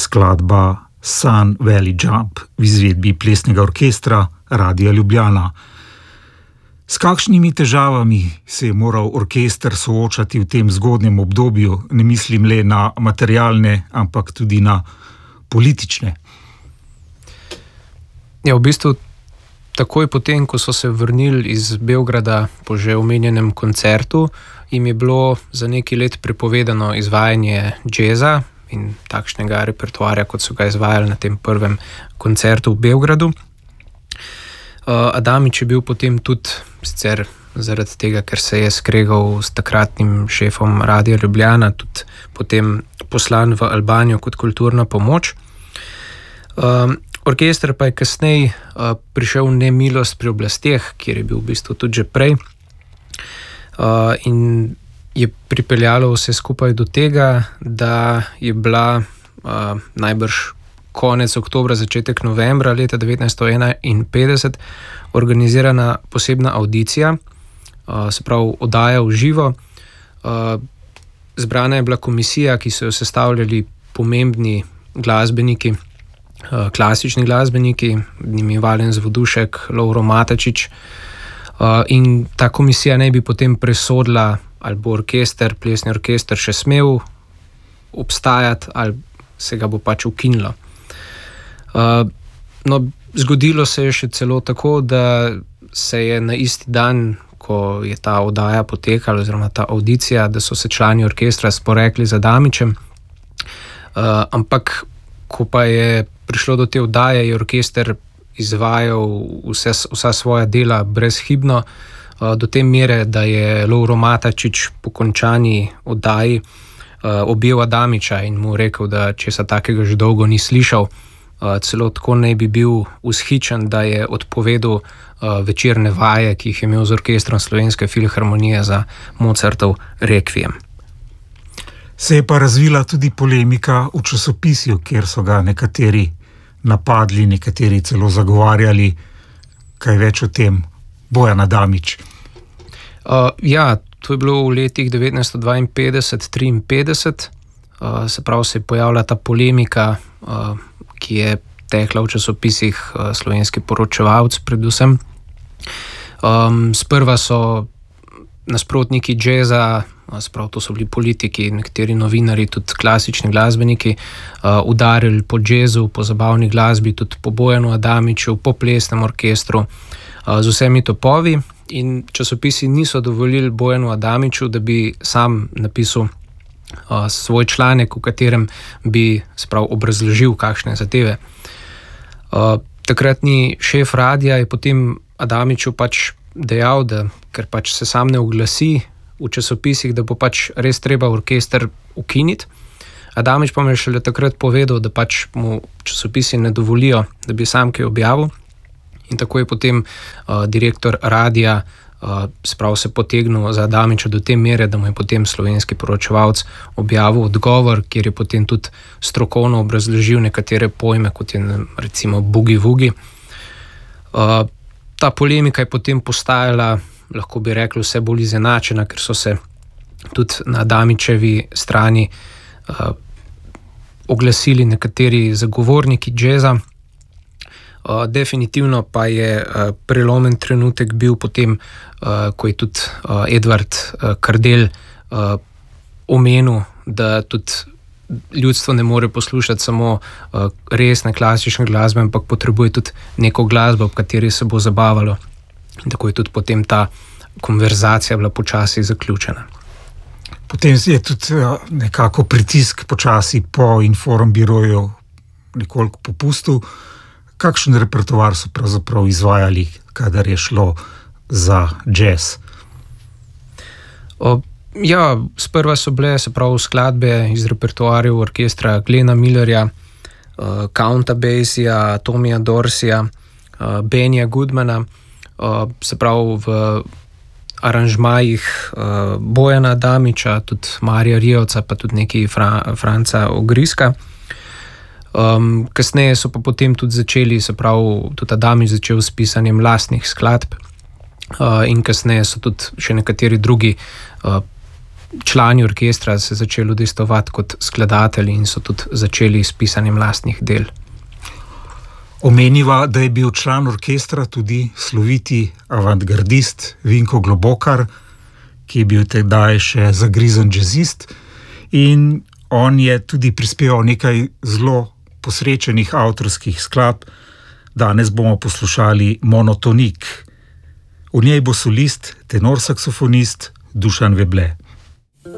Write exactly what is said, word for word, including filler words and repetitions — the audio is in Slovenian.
skladba Sun Valley Jump v izvedbi plesnega orkestra Radia Ljubljana. S kakšnimi težavami se je moral orkester soočati v tem zgodnjem obdobju, ne mislim le na materialne, ampak tudi na politične? Ja, v bistvu takoj potem, ko so se vrnili iz Beograda po že omenjenem koncertu, jim je bilo za nekaj let prepovedano izvajanje džeza in takšnega repertoarja, kot so ga izvajali na tem prvem koncertu v Beogradu. Uh, Adamič je bil potem tudi, sicer zaradi tega, ker se je skregal s takratnim šefom Radia Ljubljana, tudi potem poslan v Albanijo kot kulturna pomoč. Uh, orkester pa je kasneje uh, prišel v nemilost pri oblasteh, kjer je bil v bistvu tudi že prej. Uh, in je pripeljalo vse skupaj do tega, da je bila uh, najbrž konec oktobra, začetek novembra leta devetnajststo enainpetdeset organizirana posebna avdicija, uh, se pravi oddaja v živo. Uh, zbrana je bila komisija, ki so jo sestavljali pomembni glasbeniki, uh, klasični glasbeniki, njimi Valen Zvodušek, Lovro Matačič. Uh, in ta komisija naj bi potem presodila, ali bo orkester, plesni orkester še smel obstajati, ali se ga bo pač ukinilo. Uh, no, zgodilo se je še celo tako, da se je na isti dan, ko je ta oddaja potekala, oziroma ta audicija, da so se člani orkestra sporekli z Adamičem. Uh, ampak, ko pa je prišlo do te oddaje, je orkester izvajal vse, vsa svoja dela brezhibno, uh, do te mere, da je Lovro Matačič po končani oddaji uh, objel Adamiča in mu rekel, da česa takega že dolgo ni slišal. Uh, celo tako naj bi bil vzhičen, da je odpovedal uh, večerne vaje, ki jih je imel z orkestrom Slovenske filharmonije za Mozartov Rekviem. Se je pa razvila tudi polemika v časopisju, kjer so ga nekateri napadli, nekateri celo zagovarjali. Kaj več o tem, Bojan Adamič? Uh, ja, to je bilo v letih devetnajststo dvainpetdeset triinpetdeset, uh, se pravi, se je pojavila ta polemika, uh, ki je tekla v časopisih uh, Slovenski poročevalc predvsem. Um, sprva so nasprotniki džeza, sprav to so bili politiki, nekateri novinari, tudi klasični glasbeniki, uh, udarili po džezu, po zabavni glasbi, tudi po Bojanu Adamiču, po plesnem orkestru, uh, z vsemi topovi, in časopisi niso dovolili Bojanu Adamiču, da bi sam napisal uh, svoj članek, v katerem bi sprav obrazložil kakšne zadeve. Uh, takratni šef radia je potem Adamiču pač dejal, da ker pač se sam ne oglasi v časopisih, da bo pač res treba orkester ukiniti. Adamič pa mi je šele takrat povedal, da pač mu časopisi ne dovolijo, da bi sam kaj objavil. In tako je potem uh, direktor radia uh, sprav se potegnil za Adamiča do te mere, da mu je potem Slovenski poročevalc objavil odgovor, kjer je potem tudi strokovno obrazložil nekatere pojme, kot je recimo bugi-vugi. Uh, ta polemika je potem postajala, lahko bi rekli, vse bolj izenačena, ker so se tudi na Adamičevi strani uh, oglasili nekateri zagovorniki džeza. Uh, definitivno pa je uh, prelomen trenutek bil potem, uh, ko je tudi uh, Edvard uh, Kardelj uh, omenil, da tudi ljudstvo ne more poslušati samo uh, resne klasične glasbe, ampak potrebuje tudi neko glasbo, v kateri se bo zabavalo. In tako je tudi potem ta konverzacija bila počasi zaključena. Potem je tudi nekako pritisk počasi po Informbiroju nekoliko popustil. Kakšen repertoar so pravzaprav izvajali, kadar je šlo za jazz? O, ja, sprva so bile, se pravi, skladbe iz repertoarjev orkestra Glena Millerja, uh, Counta Basija, Tomija Dorsija, uh, Benja Goodmana, uh, se pravi v aranžmajih uh, Bojana Adamiča, tudi Marija Rijevca, pa tudi neki Fra- Franca Ogriska. Um, kasneje so pa potem tudi začeli, se pravi, tudi Adamič začel s pisanjem lastnih skladb uh, in kasneje so tudi še nekateri drugi uh, člani orkestra se začeli udejstvovati kot skladatelji in so tudi začeli s pisanjem lastnih del. Omeniva, da je bil član orkestra tudi sloviti avantgardist Vinko Globokar, ki je bil tedaj še zagrizen džezist, in on je tudi prispeval nekaj zelo posrečenih avtorskih skladb. Danes bomo poslušali Monotonik. V njej bo solist, tenor saksofonist Dušan Veble.